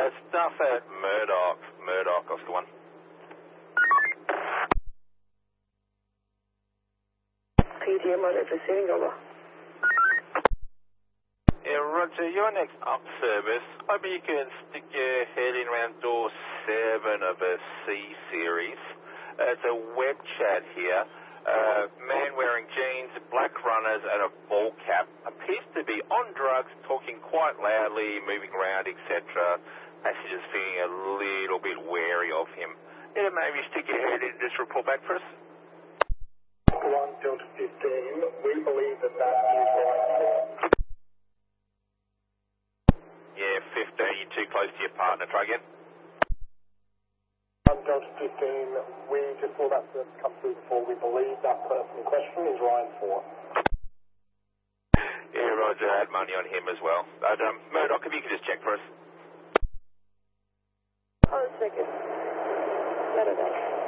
Stuff at Murdoch. Murdoch, Oscar 1. PDM on receiving over. Yeah, Roger, your next up service. Maybe you can stick your head in around door 7 of a C series. It's a web chat here. Man wearing jeans, black runners, and a ball cap. Appears to be on drugs, talking quite loudly, moving around, etc. Passengers feeling a little bit wary of him. Yeah, maybe stick your head in and just report back for us. 1 Delta 15, we believe that is right. Yeah, 15, you're too close to your partner. Try again. 1 Delta 15, we just saw that service come through before. We believe that person in question is Ryan 4. Yeah, Roger, I had money on him as well. Murdoch, if you could just check for us. 1 second. Saturday.